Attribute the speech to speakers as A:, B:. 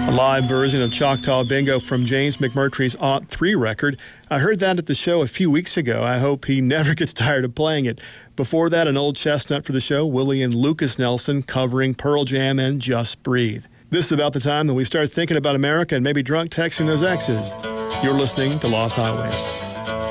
A: A live version of Choctaw Bingo from James McMurtry's Aunt 3 record. I heard that at the show a few weeks ago. I hope he never gets tired of playing it. Before that, an old chestnut for the show, Willie and Lucas Nelson covering Pearl Jam and Just Breathe. This is about the time that we start thinking about America and maybe drunk texting those exes. You're listening to Lost Highways.